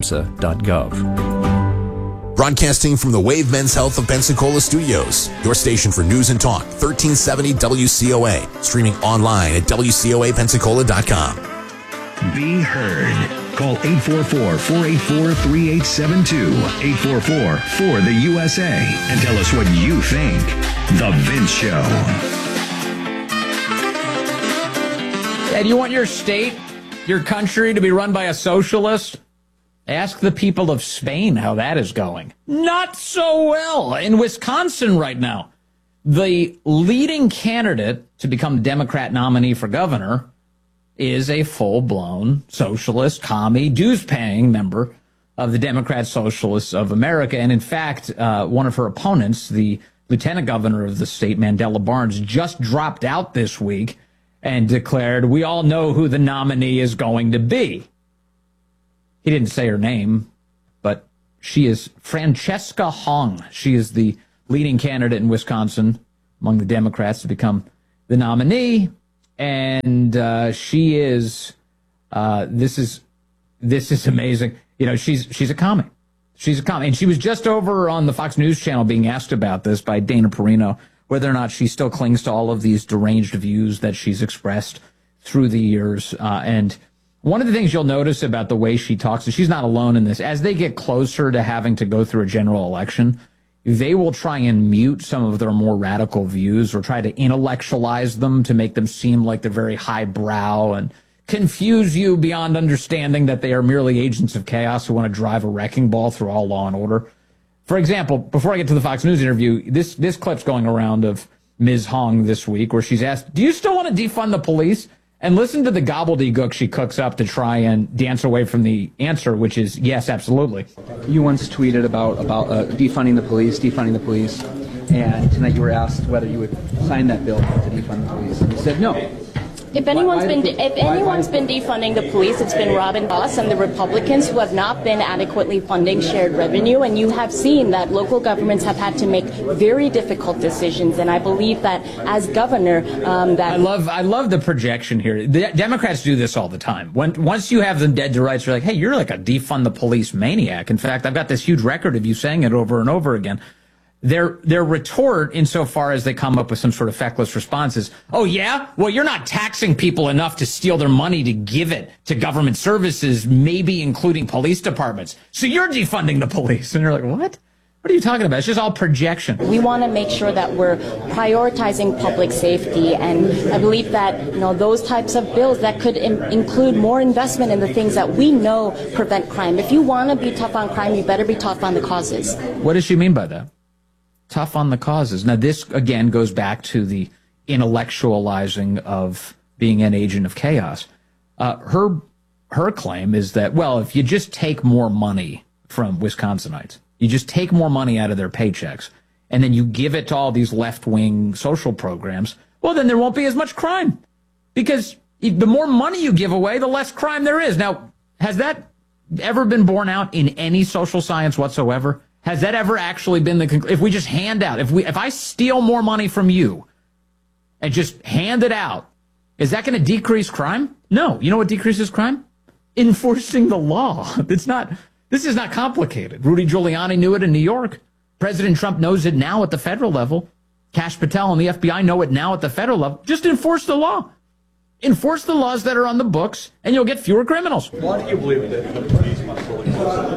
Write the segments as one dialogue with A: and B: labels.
A: Broadcasting from the Wave Men's Health of Pensacola Studios, your station for news and talk, 1370 WCOA. Streaming online at WCOAPensacola.com.
B: Be heard. Call 844-484-3872, 844-4-the-USA, and tell us what you think. The Vince Show.
C: Yeah, do you want your state, your country to be run by a socialist? Ask the people of Spain how that is going. Not so well. In Wisconsin right now, the leading candidate to become Democrat nominee for governor is a full-blown socialist, commie, dues-paying member of the Democrat Socialists of America. And in fact, one of her opponents, the lieutenant governor of the state, Mandela Barnes, just dropped out this week and declared, we all know who the nominee is going to be. He didn't say her name, but she is Francesca Hong. She is the leading candidate in Wisconsin among the Democrats to become the nominee. And she is, this is amazing. You know, she's a comic. She's a comic. And she was just over on the Fox News channel being asked about this by Dana Perino, whether or not she still clings to all of these deranged views that she's expressed through the years. And one of the things you'll notice about the way she talks, and she's not alone in this, as they get closer to having to go through a general election, they will try and mute some of their more radical views or try to intellectualize them to make them seem like they're very highbrow and confuse you beyond understanding that they are merely agents of chaos who want to drive a wrecking ball through all law and order. For example, before I get to the Fox News interview, this clip's going around of Ms. Hong this week where she's asked, do you still want to defund the police? And listen to the gobbledygook she cooks up to try and dance away from the answer, which is yes, absolutely.
D: You once tweeted about defunding the police, and tonight you were asked whether you would sign that bill to defund the police. And you said no.
E: If anyone's been defunding the police, it's been Robin Ross and the Republicans who have not been adequately funding shared revenue. And you have seen that local governments have had to make very difficult decisions. And I believe that as governor, I
C: love the projection here. The Democrats do this all the time. Once you have them dead to rights, you're like, hey, you're like a defund the police maniac. In fact, I've got this huge record of you saying it over and over again. Their retort, insofar as they come up with some sort of feckless response, is, oh, yeah? Well, you're not taxing people enough to steal their money to give it to government services, maybe including police departments. So you're defunding the police. And you're like, what? What are you talking about? It's just all projection.
E: We want to make sure that we're prioritizing public safety, and I believe that those types of bills that could include more investment in the things that we know prevent crime. If you want to be tough on crime, you better be tough on the causes.
C: What does she mean by that? Tough on the causes. Now, this, again, goes back to the intellectualizing of being an agent of chaos. Her claim is that, well, if you just take more money from Wisconsinites, you just take more money out of their paychecks, and then you give it to all these left-wing social programs, well, then there won't be as much crime. Because the more money you give away, the less crime there is. Now, has that ever been borne out in any social science whatsoever? Has that ever actually been the conclusion? If we just hand out, if I steal more money from you and just hand it out, is that going to decrease crime? No. You know what decreases crime? Enforcing the law. This is not complicated. Rudy Giuliani knew it in New York. President Trump knows it now at the federal level. Kash Patel and the FBI know it now at the federal level. Just enforce the law. Enforce the laws that are on the books, and you'll get fewer criminals.
F: Why do you believe that the police must fully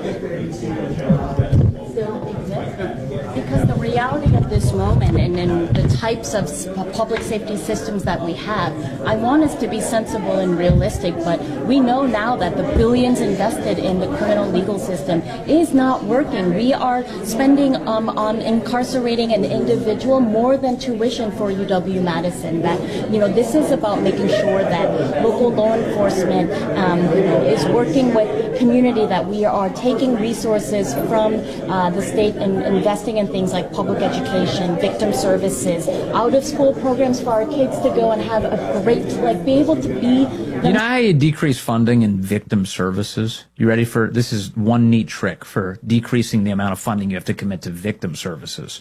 E: Because the reality of this moment and in the types of public safety systems that we have, I want us to be sensible and realistic, but we know now that the billions invested in the criminal legal system is not working. We are spending on incarcerating an individual more than tuition for UW-Madison. That, this is about making sure that local law enforcement is working with community, that we are taking resources from the state and investing in things like public education, victim services, out-of-school programs for our kids to go and have a great, be able to be...
C: You know how you decrease funding in victim services? You ready for, this is one neat trick for decreasing the amount of funding you have to commit to victim services.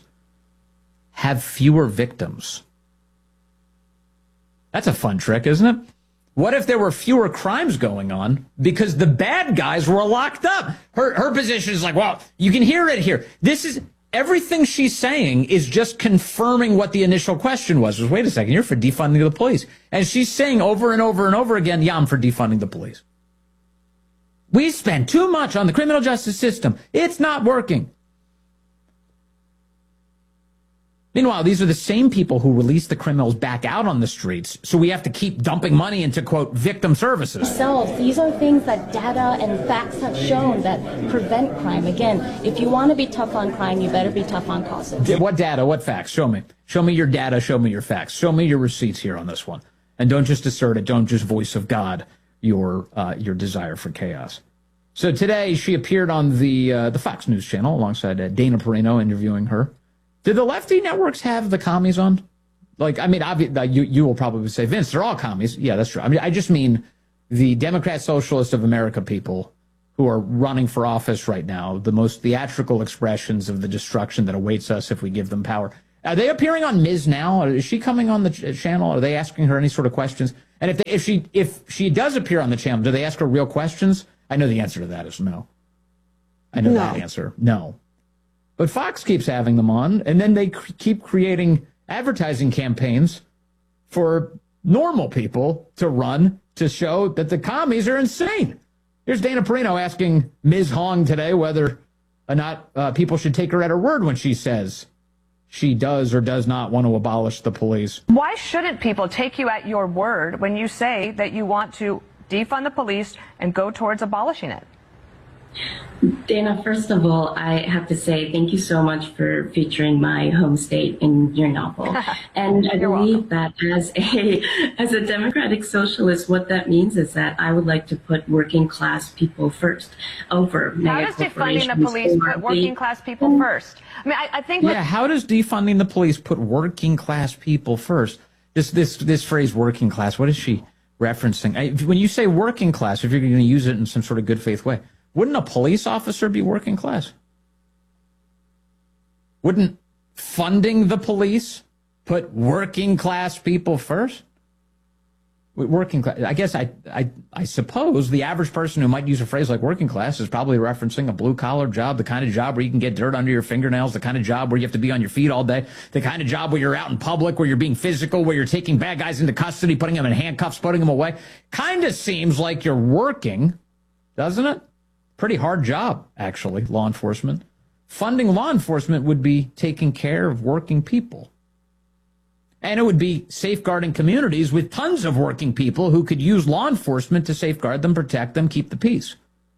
C: Have fewer victims. That's a fun trick, isn't it? What if there were fewer crimes going on because the bad guys were locked up? Her position is like, well, you can hear it here. This is everything she's saying is just confirming what the initial question was wait a second, you're for defunding the police. And she's saying over and over and over again, yeah, I'm for defunding the police. We spend too much on the criminal justice system. It's not working. Meanwhile, these are the same people who release the criminals back out on the streets, so we have to keep dumping money into, quote, victim services.
E: These are things that data and facts have shown that prevent crime. Again, if you want to be tough on crime, you better be tough on causes.
C: What data? What facts? Show me. Show me your data. Show me your facts. Show me your receipts here on this one. And don't just assert it. Don't just voice of God your desire for chaos. So today she appeared on the Fox News channel alongside Dana Perino interviewing her. Did the lefty networks have the commies on? Like, I mean, you will probably say, Vince, they're all commies. Yeah, that's true. I mean, I just mean the Democrat Socialist of America people who are running for office right now, the most theatrical expressions of the destruction that awaits us if we give them power. Are they appearing on Ms. now? Is she coming on the channel? Are they asking her any sort of questions? And if she does appear on the channel, do they ask her real questions? I know the answer to that is no. I know that answer. No. But Fox keeps having them on, and then they keep creating advertising campaigns for normal people to run to show that the commies are insane. Here's Dana Perino asking Ms. Hong today whether or not people should take her at her word when she says she does or does not want to abolish the police.
G: Why shouldn't people take you at your word when you say that you want to defund the police and go towards abolishing it?
H: Dana, first of all, I have to say thank you so much for featuring my home state in your novel. And I believe that as a democratic socialist, what that means is that I would like to put working class people first over mega corporations.
G: How does defunding the police put working class people first? I mean, I think.
C: Yeah, how does defunding the police put working class people first? This phrase, working class, what is she referencing? When you say working class, if you're going to use it in some sort of good faith way, wouldn't a police officer be working class? Wouldn't funding the police put working class people first? Working class. I guess I suppose the average person who might use a phrase like working class is probably referencing a blue collar job, the kind of job where you can get dirt under your fingernails, the kind of job where you have to be on your feet all day, the kind of job where you're out in public, where you're being physical, where you're taking bad guys into custody, putting them in handcuffs, putting them away. Kind of seems like you're working, doesn't it? Pretty hard job, actually, law enforcement. Funding law enforcement would be taking care of working people. And it would be safeguarding communities with tons of working people who could use law enforcement to safeguard them, protect them, keep the peace.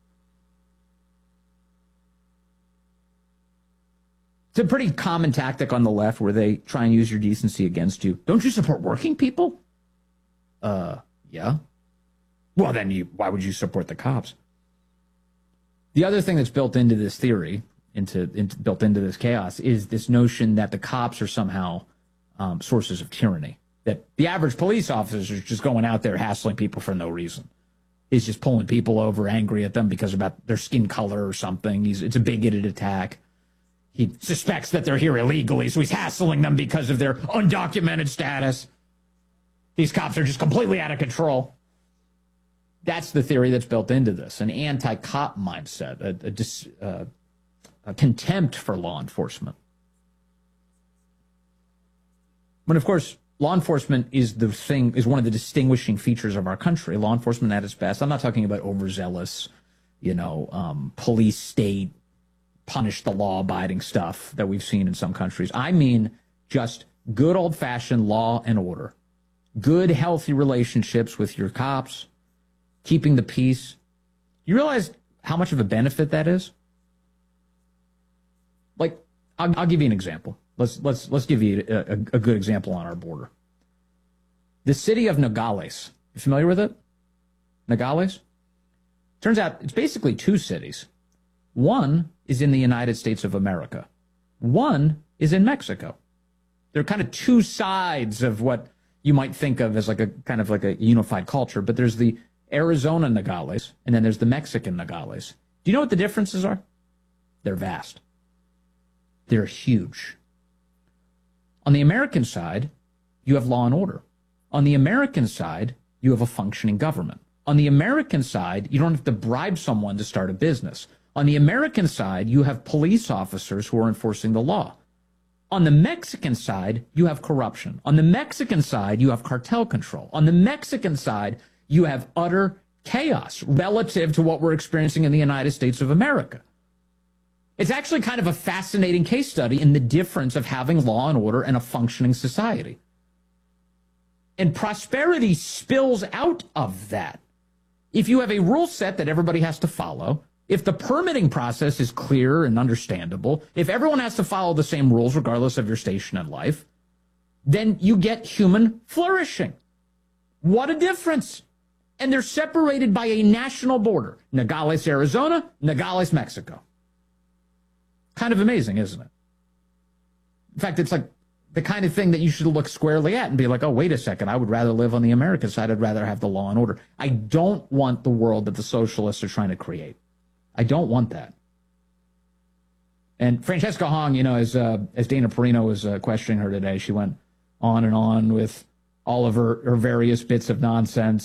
C: It's a pretty common tactic on the left where they try and use your decency against you. Don't you support working people? Yeah. Well, then why would you support the cops? The other thing that's built into this theory, built into this chaos, is this notion that the cops are somehow sources of tyranny. That the average police officer is just going out there hassling people for no reason. He's just pulling people over, angry at them because about their skin color or something. It's a bigoted attack. He suspects that they're here illegally, so he's hassling them because of their undocumented status. These cops are just completely out of control. That's the theory that's built into this, an anti-cop mindset, a contempt for law enforcement. When, of course, law enforcement is one of the distinguishing features of our country. Law enforcement at its best. I'm not talking about overzealous, police state, punish the law-abiding stuff that we've seen in some countries. I mean just good old-fashioned law and order. Good, healthy relationships with your cops, keeping the peace. You realize how much of a benefit that is? Like, I'll give you an example. Let's give you a good example on our border. The city of Nogales. You familiar with it? Nogales? Turns out it's basically two cities. One is in the United States of America. One is in Mexico. They're kind of two sides of what you might think of as like a kind of like a unified culture, but there's the Arizona Nogales, and then there's the Mexican Nogales. Do you know what the differences are? They're vast. They're huge. On the American side, you have law and order. On the American side, you have a functioning government. On the American side, you don't have to bribe someone to start a business. On the American side, you have police officers who are enforcing the law. On the Mexican side, you have corruption. On the Mexican side, you have cartel control. On the Mexican side, you have utter chaos relative to what we're experiencing in the United States of America. It's actually kind of a fascinating case study in the difference of having law and order and a functioning society. And prosperity spills out of that. If you have a rule set that everybody has to follow, if the permitting process is clear and understandable, if everyone has to follow the same rules regardless of your station in life, then you get human flourishing. What a difference. And they're separated by a national border. Nogales, Arizona, Nogales, Mexico. Kind of amazing, isn't it? In fact, it's like the kind of thing that you should look squarely at and be like, oh, wait a second, I would rather live on the American side. I'd rather have the law and order. I don't want the world that the socialists are trying to create. I don't want that. And Francesca Hong, you know, as Dana Perino was questioning her today, she went on and on with all of her various bits of nonsense.